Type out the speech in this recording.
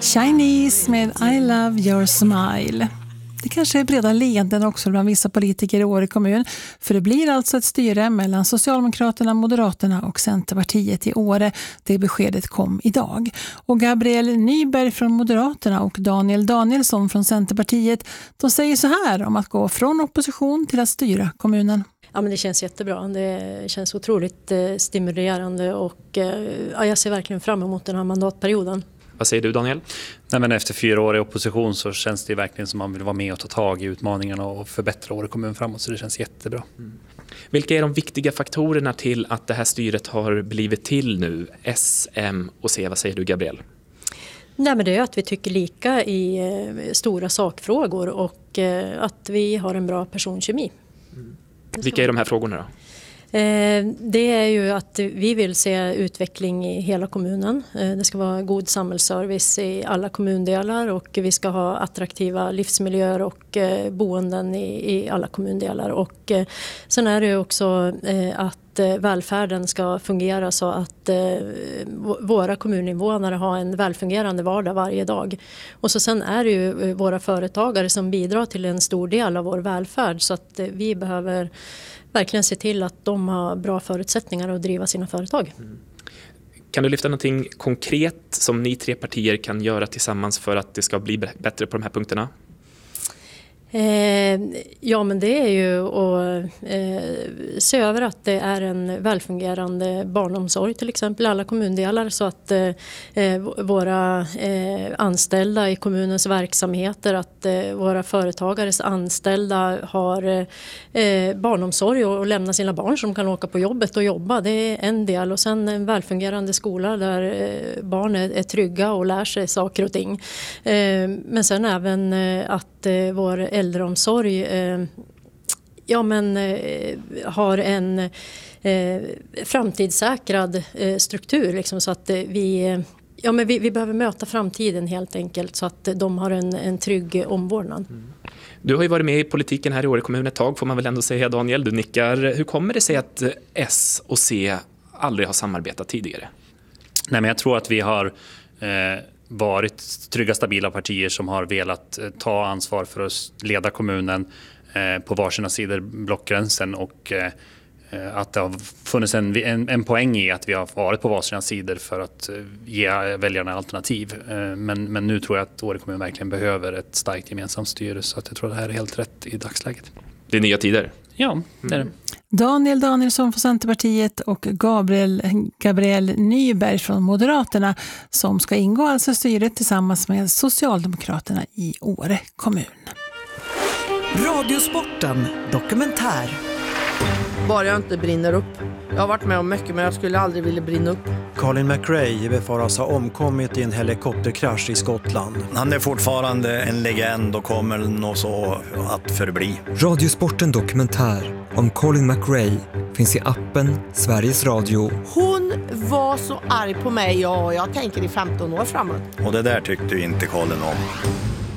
Chinese med I Love Your Smile. Det kanske är breda leenden också bland vissa politiker i Åre kommun, för det blir alltså ett styre mellan Socialdemokraterna, Moderaterna och Centerpartiet i Åre. Det beskedet kom idag. Och Gabriel Nyberg från Moderaterna och Daniel Danielsson från Centerpartiet, de säger så här om att gå från opposition till att styra kommunen. Ja, men det känns jättebra. Det känns otroligt stimulerande och jag ser verkligen fram emot den här mandatperioden. Vad säger du, Daniel? Nej, men efter 4 år i opposition så känns det verkligen som man vill vara med och ta tag i utmaningarna och förbättra Åre kommun framåt, så det känns jättebra. Vilka är de viktiga faktorerna till att det här styret har blivit till nu? S, M och C, vad säger du, Gabriel? Nej, men det är att vi tycker lika i stora sakfrågor och att vi har en bra personkemi. Vilka är de här frågorna då? Det är ju att vi vill se utveckling i hela kommunen. Det ska vara god samhällsservice i alla kommundelar och vi ska ha attraktiva livsmiljöer och boenden i alla kommundelar. Och sen är det ju också att välfärden ska fungera så att våra kommuninvånare har en välfungerande vardag varje dag. Och så sen är det ju våra företagare som bidrar till en stor del av vår välfärd, så att vi behöver verkligen se till att de har bra förutsättningar att driva sina företag. Kan du lyfta någonting konkret som ni 3 partier kan göra tillsammans för att det ska bli bättre på de här punkterna? Ja, men det är ju att se över att det är en välfungerande barnomsorg till exempel i alla kommundelar, så att våra anställda i kommunens verksamheter, att våra företagares anställda har barnomsorg och lämna sina barn som kan åka på jobbet och jobba. Det är en del, och sen en välfungerande skola där barn är trygga och lär sig saker och ting. Men sen även att vår äldreomsorg har en framtidssäkrad struktur liksom, så att vi behöver möta framtiden helt enkelt, så att de har en trygg omvårdnad. Du har ju varit med i politiken här i Åre kommun ett tag, får man väl ändå säga, Daniel. Du nickar. Hur kommer det sig att S och C aldrig har samarbetat tidigare? Nej, men jag tror att vi har varit trygga, stabila partier som har velat ta ansvar för att leda kommunen på varsina sidor blockgränsen, och att det har funnits en poäng i att vi har varit på varsina sidor för att ge väljarna alternativ. Men nu tror jag att Åre kommun verkligen behöver ett starkt gemensamt styre, så att jag tror att det här är helt rätt i dagsläget. Det är nya tider. Ja, det är det. Daniel Danielsson från Centerpartiet och Gabriel Nyberg från Moderaterna, som ska ingå alltså styret tillsammans med Socialdemokraterna i Åre kommun. Radiosporten dokumentär. Bara jag inte brinner upp. Jag har varit med om mycket, men jag skulle aldrig vilja brinna upp. Colin McRae befaras ha omkommit i en helikopterkrasch i Skottland. Han är fortfarande en legend och kommer nog så att förbli. Radiosporten dokumentär om Colin McRae finns i appen Sveriges Radio. Hon var så arg på mig, och jag tänker i 15 år framåt. Och det där tyckte inte Colin om.